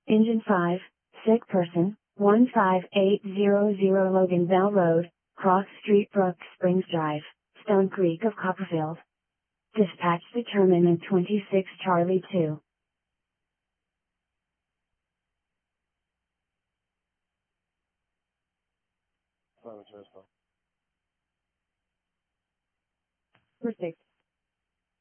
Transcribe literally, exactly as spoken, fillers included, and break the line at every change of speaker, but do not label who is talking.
Engine five, sick person, one five eight zero zero Logan Bell Road, Cross Street, Brook Springs Drive, Stone Creek of Copperfield. Dispatch determinant twenty-six Charlie two.
Silence response.
Perfect.